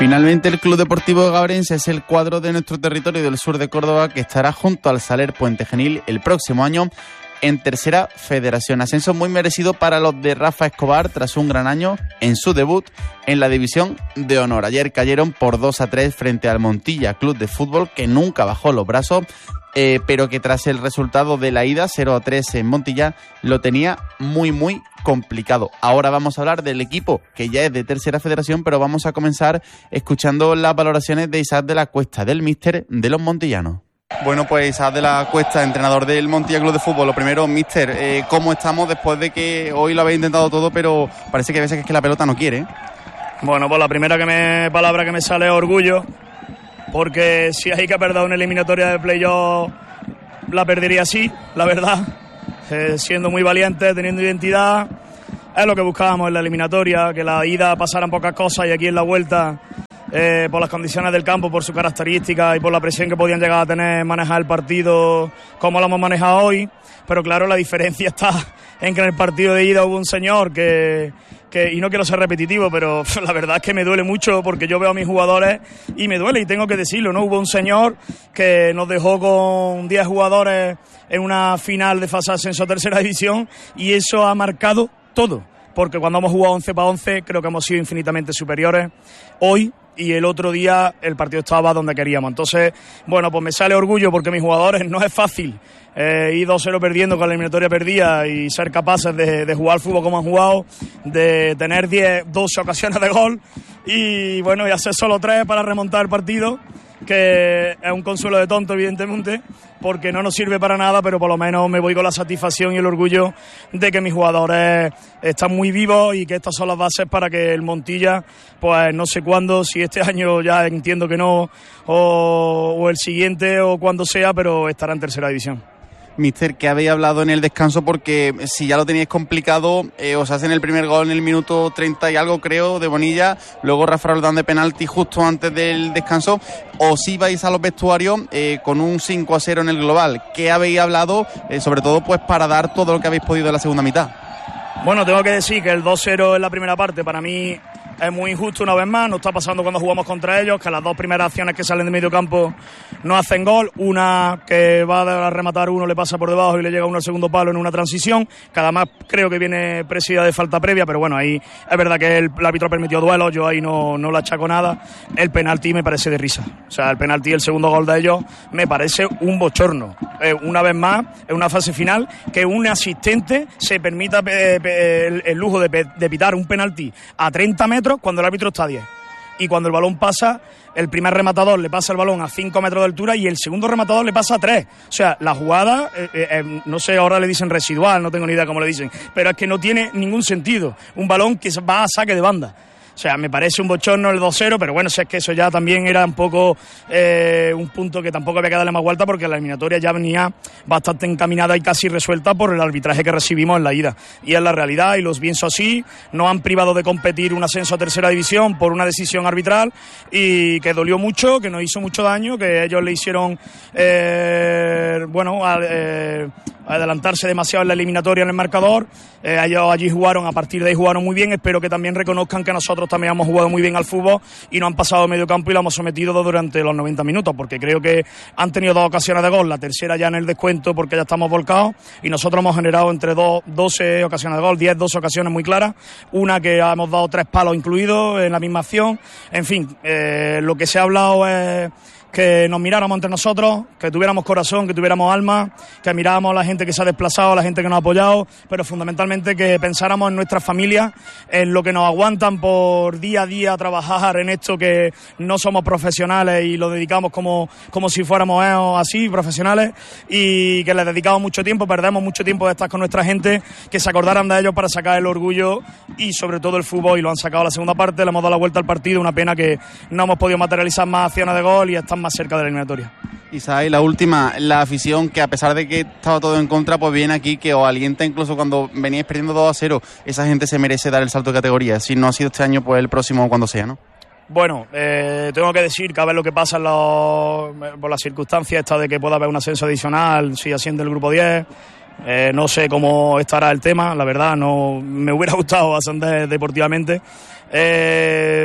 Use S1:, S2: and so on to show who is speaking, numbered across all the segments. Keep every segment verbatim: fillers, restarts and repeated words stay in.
S1: Finalmente, el Club Deportivo Gabrense es el cuadro de nuestro territorio del sur de Córdoba que estará junto al Saler Puente Genil el próximo año en Tercera Federación. Ascenso muy merecido para los de Rafa Escobar tras un gran año en su debut en la División de Honor. Ayer cayeron por dos a tres frente al Montilla Club de Fútbol, que nunca bajó los brazos, eh, pero que tras el resultado de la ida cero a tres en Montilla lo tenía muy muy complicado. Ahora vamos a hablar del equipo que ya es de Tercera Federación, pero vamos a comenzar escuchando las valoraciones de Isaac de la Cuesta, del míster de los montillanos. Bueno, pues Isaac de la Cuesta, entrenador del Montilla Club de Fútbol. Lo primero, míster, eh, ¿cómo estamos después de que hoy lo habéis intentado todo, pero parece que a veces es que la pelota no quiere, ¿eh?
S2: Bueno, pues la primera que me, palabra que me sale es orgullo, porque si hay que perder una eliminatoria de playoff, la perdería así, la verdad, eh, siendo muy valiente, teniendo identidad. Es lo que buscábamos en la eliminatoria, que la ida pasaran pocas cosas y aquí en la vuelta, eh, por las condiciones del campo, por sus características y por la presión que podían llegar a tener, manejar el partido como lo hemos manejado hoy. Pero claro, la diferencia está en que en el partido de ida hubo un señor que, que y no quiero ser repetitivo, pero la verdad es que me duele mucho porque yo veo a mis jugadores y me duele y tengo que decirlo, ¿no? Hubo un señor que nos dejó con diez jugadores en una final de fase de ascenso a Tercera División y eso ha marcado todo, porque cuando hemos jugado once para once creo que hemos sido infinitamente superiores hoy. Y el otro día el partido estaba donde queríamos. Entonces, bueno, pues me sale orgullo porque mis jugadores no es fácil eh, ir dos cero perdiendo con la eliminatoria perdida y ser capaces de, de jugar al fútbol como han jugado, de tener diez, doce ocasiones de gol y bueno, y hacer solo tres para remontar el partido, que es un consuelo de tonto evidentemente, porque no nos sirve para nada, pero por lo menos me voy con la satisfacción y el orgullo de que mis jugadores están muy vivos y que estas son las bases para que el Montilla, pues no sé cuándo, si este año ya entiendo que no, o, o el siguiente o cuando sea, pero estará en Tercera División.
S1: Mister, ¿qué habéis hablado en el descanso? Porque si ya lo teníais complicado, eh, os hacen el primer gol en el minuto treinta y algo, creo, de Bonilla, luego Rafa Roldán de penalti justo antes del descanso, os ibais a los vestuarios eh, con un cinco a cero en el global. ¿Qué habéis hablado? Eh, sobre todo pues para dar todo lo que habéis podido en la segunda mitad.
S2: Bueno, tengo que decir que el dos cero en la primera parte para mí es muy injusto una vez más, nos está pasando cuando jugamos contra ellos, que las dos primeras acciones que salen de medio campo no hacen gol, una que va a rematar uno, le pasa por debajo y le llega uno al segundo palo en una transición, que además creo que viene presidida de falta previa, pero bueno, ahí es verdad que el, el árbitro permitió duelo, yo ahí no, no le achaco nada. El penalti me parece de risa, o sea, el penalti, el segundo gol de ellos, me parece un bochorno. Eh, una vez más, en una fase final, que un asistente se permita pe, pe, el, el lujo de, pe, de pitar un penalti a treinta metros cuando el árbitro está a diez. Y cuando el balón pasa, el primer rematador le pasa el balón a cinco metros de altura y el segundo rematador le pasa a tres. O sea, la jugada, eh, eh, no sé, ahora le dicen residual, no tengo ni idea cómo le dicen, pero es que no tiene ningún sentido. Un balón que va a saque de banda. O sea, me parece un bochorno el dos cero, pero bueno, si es que eso ya también era un poco eh, un punto que tampoco había que darle más vuelta porque la eliminatoria ya venía bastante encaminada y casi resuelta por el arbitraje que recibimos en la ida. Y es la realidad y los pienso así, nos han privado de competir un ascenso a Tercera División por una decisión arbitral y que dolió mucho, que nos hizo mucho daño, que ellos le hicieron, eh, bueno, a, eh, adelantarse demasiado en la eliminatoria en el marcador. Eh, ellos allí jugaron, a partir de ahí jugaron muy bien, espero que también reconozcan que nosotros también hemos jugado muy bien al fútbol y nos han pasado medio campo y lo hemos sometido durante los noventa minutos, porque creo que han tenido dos ocasiones de gol, la tercera ya en el descuento porque ya estamos volcados y nosotros hemos generado entre dos, doce ocasiones de gol, diez, doce ocasiones muy claras, una que hemos dado tres palos incluidos en la misma acción. En fin, eh, lo que se ha hablado es que nos miráramos entre nosotros, que tuviéramos corazón, que tuviéramos alma, que miráramos a la gente que se ha desplazado, a la gente que nos ha apoyado, pero fundamentalmente que pensáramos en nuestras familias, en lo que nos aguantan por día a día trabajar en esto, que no somos profesionales y lo dedicamos como, como si fuéramos así, profesionales, y que les dedicamos mucho tiempo, perdemos mucho tiempo de estar con nuestra gente, que se acordaran de ellos para sacar el orgullo y sobre todo el fútbol, y lo han sacado la segunda parte, le hemos dado la vuelta al partido, una pena que no hemos podido materializar más acciones de gol y están más cerca de la eliminatoria.
S1: Isaac, la última, la afición, que a pesar de que estaba todo en contra, pues viene aquí, que os alienta incluso cuando veníais perdiendo dos a cero, esa gente se merece dar el salto de categoría, si no ha sido este año, pues el próximo cuando sea, ¿no?
S2: Bueno, eh, tengo que decir que a ver lo que pasa en los, por las circunstancias esta de que pueda haber un ascenso adicional, si asciende el grupo diez. Eh, no sé cómo estará el tema, la verdad, no me hubiera gustado ascender deportivamente. Eh,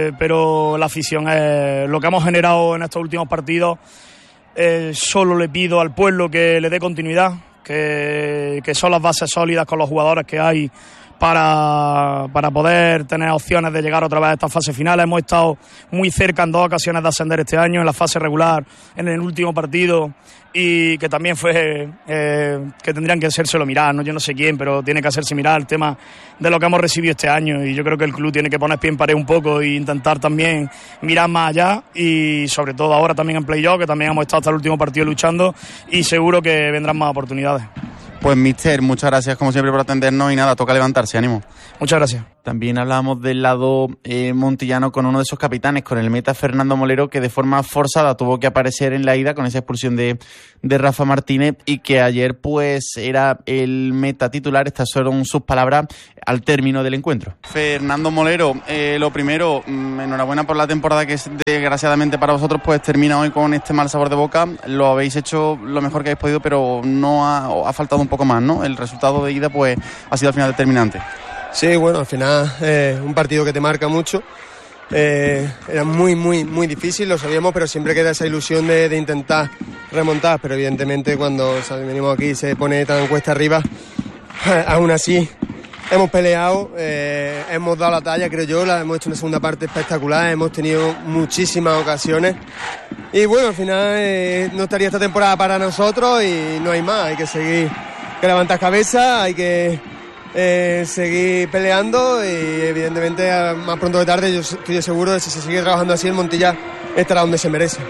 S2: eh, pero la afición es lo que hemos generado en estos últimos partidos. Eh, solo le pido al pueblo que le dé continuidad, que, que son las bases sólidas con los jugadores que hay para, para poder tener opciones de llegar otra vez a esta fase final. Hemos estado muy cerca en dos ocasiones de ascender este año, en la fase regular, en el último partido, y que también fue eh, que tendrían que hacérselo mirar, ¿no? Yo no sé quién, pero tiene que hacerse mirar el tema de lo que hemos recibido este año, y yo creo que el club tiene que poner pie en pared un poco e intentar también mirar más allá, y sobre todo ahora también en playoff, que también hemos estado hasta el último partido luchando, y seguro que vendrán más oportunidades.
S1: Pues mister, muchas gracias como siempre por atendernos y nada, toca levantarse, ánimo.
S2: Muchas gracias.
S1: También hablábamos del lado eh, montillano con uno de esos capitanes, con el meta Fernando Molero, que de forma forzada tuvo que aparecer en la ida con esa expulsión de, de Rafa Martínez, y que ayer pues era el meta titular. Estas fueron sus palabras al término del encuentro. Fernando Molero, eh, lo primero, mmm, enhorabuena por la temporada que desgraciadamente para vosotros pues termina hoy con este mal sabor de boca. Lo habéis hecho lo mejor que habéis podido, pero no ha, ha faltado un poco más, ¿no? El resultado de ida pues ha sido al final determinante.
S3: Sí, bueno, al final eh, un partido que te marca mucho. Eh, era muy, muy, muy difícil, lo sabíamos, pero siempre queda esa ilusión de, de intentar remontar. Pero evidentemente cuando o sea, venimos aquí y se pone tan cuesta arriba, aún así hemos peleado, eh, hemos dado la talla, creo yo, la hemos hecho una segunda parte espectacular, hemos tenido muchísimas ocasiones. Y bueno, al final eh, no estaría esta temporada para nosotros y no hay más, hay que seguir, hay que levantar cabeza, hay que eh, seguir peleando y evidentemente más pronto que tarde yo estoy seguro de que si se sigue trabajando así el Montilla estará donde se merece.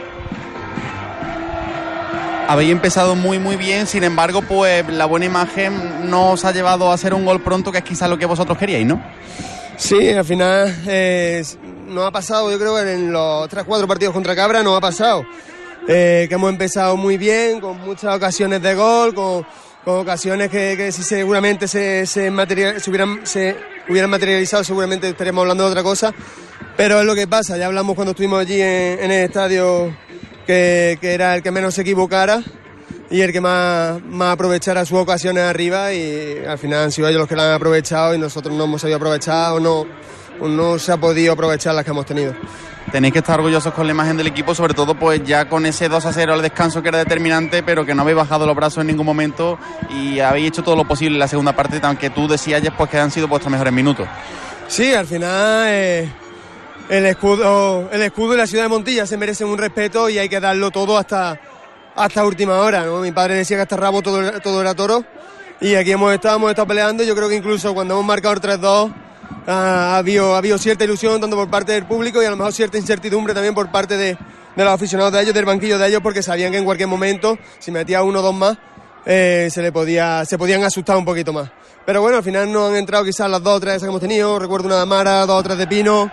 S1: Habéis empezado muy muy bien, sin embargo pues la buena imagen no os ha llevado a hacer un gol pronto, que es quizás lo que vosotros queríais, ¿no?
S3: Sí, al final eh, nos ha pasado, yo creo que en los tres cuatro partidos contra Cabra nos ha pasado eh, que hemos empezado muy bien, con muchas ocasiones de gol, con, con ocasiones que, que si seguramente se, se, material, se, hubieran, se hubieran materializado seguramente estaríamos hablando de otra cosa, pero es lo que pasa, ya hablamos cuando estuvimos allí en, en el estadio que, que era el que menos se equivocara y el que más, más aprovechara sus ocasiones arriba, y al final han sido ellos los que la han aprovechado y nosotros no hemos sabido aprovechar o no, o no se ha podido aprovechar las que hemos tenido.
S1: Tenéis que estar orgullosos con la imagen del equipo, sobre todo pues ya con ese dos a cero al descanso que era determinante, pero que no habéis bajado los brazos en ningún momento y habéis hecho todo lo posible en la segunda parte, aunque tú decías pues que han sido vuestros mejores minutos.
S3: Sí, al final eh, el escudo el escudo y la ciudad de Montilla se merecen un respeto y hay que darlo todo hasta hasta última hora, ¿no? Mi padre decía que hasta rabo todo, todo era toro, y aquí hemos estado, hemos estado peleando. Yo creo que incluso cuando hemos marcado el tres dos ha habido, ha habido cierta ilusión tanto por parte del público y a lo mejor cierta incertidumbre también por parte de, de los aficionados de ellos, del banquillo de ellos, porque sabían que en cualquier momento, si metía uno o dos más, eh, se le podía, se podían asustar un poquito más. Pero bueno, al final nos han entrado quizás las dos o tres que hemos tenido, recuerdo una de Amara, dos o tres de Pino,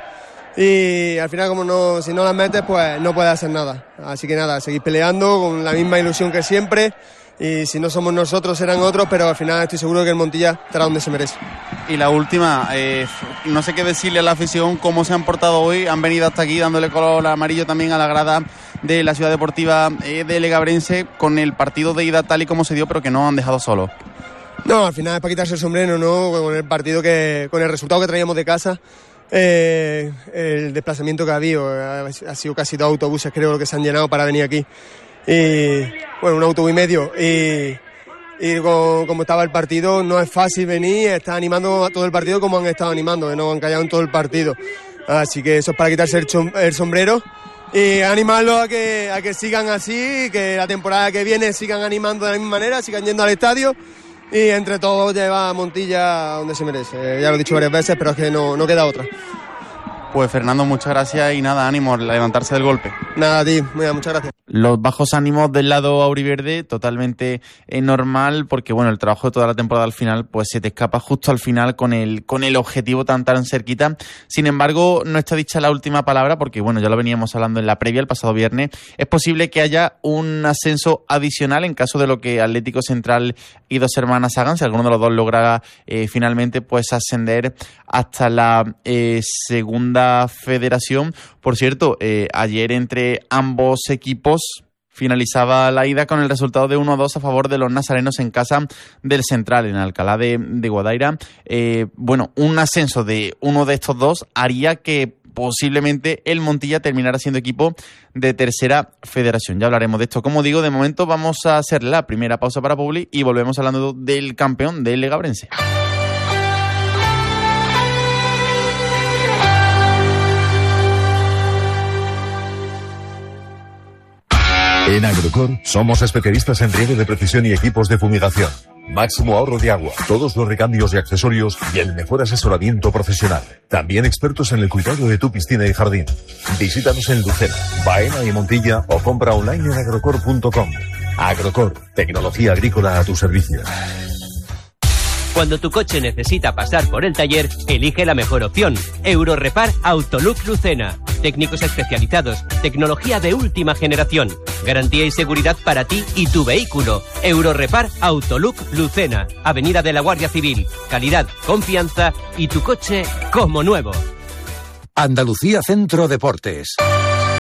S3: y al final como no, si no las metes pues no puedes hacer nada. Así que nada, seguir peleando con la misma ilusión que siempre, y si no somos nosotros serán otros, pero al final estoy seguro que el Montilla estará donde se merece.
S1: Y la última, eh, no sé qué decirle a la afición, cómo se han portado hoy, han venido hasta aquí dándole color amarillo también a la grada de la Ciudad Deportiva eh, de Legabrense, con el partido de ida tal y como se dio, pero que no han dejado solo.
S3: No, al final es para quitarse el sombrero, ¿no? Con el partido que, con el resultado que traíamos de casa. Eh, el desplazamiento que ha habido ha, ha sido casi dos autobuses, creo, lo que se han llenado para venir aquí, y bueno, un autobús y medio, y, y con, como estaba el partido no es fácil venir, está animando a todo el partido como han estado animando, que no han callado en todo el partido, así que eso es para quitarse el, chom, el sombrero y animarlos a que, a que sigan así, que la temporada que viene sigan animando de la misma manera, sigan yendo al estadio. Y entre todos lleva a Montilla donde se merece. Ya lo he dicho varias veces, pero es que no, no queda otra.
S1: Pues Fernando, muchas gracias y nada, ánimo a levantarse del golpe.
S3: Nada, a ti, mira, muchas gracias.
S1: Los bajos ánimos del lado auriverde, totalmente eh, normal, porque bueno, el trabajo de toda la temporada al final, pues se te escapa justo al final con el con el objetivo tan tan cerquita. Sin embargo, no está dicha la última palabra, porque bueno, ya lo veníamos hablando en la previa el pasado viernes. Es posible que haya un ascenso adicional en caso de lo que Atlético Central y Dos Hermanas hagan, si alguno de los dos logra eh, finalmente pues ascender hasta la eh, segunda federación. Por cierto, eh, ayer entre ambos equipos finalizaba la ida con el resultado de uno a dos a favor de los nazarenos en casa del Central, en Alcalá de, de Guadaira. Eh, bueno, un ascenso de uno de estos dos haría que posiblemente el Montilla terminará siendo equipo de tercera federación. Ya hablaremos de esto. Como digo, de momento vamos a hacer la primera pausa para Publi y volvemos hablando del campeón del Legabrense.
S4: En Agrocor somos especialistas en riego de precisión y equipos de fumigación. Máximo ahorro de agua, todos los recambios y accesorios y el mejor asesoramiento profesional. También expertos en el cuidado de tu piscina y jardín. Visítanos en Lucena, Baena y Montilla o compra online en agrocor punto com. Agrocor, tecnología agrícola a tu servicio.
S5: Cuando tu coche necesita pasar por el taller, elige la mejor opción. Eurorepar Autolook Lucena. Técnicos especializados, tecnología de última generación, garantía y seguridad para ti y tu vehículo. Eurorepar Autolook Lucena. Avenida de la Guardia Civil. Calidad, confianza y tu coche como nuevo.
S6: Andalucía Centro Deportes.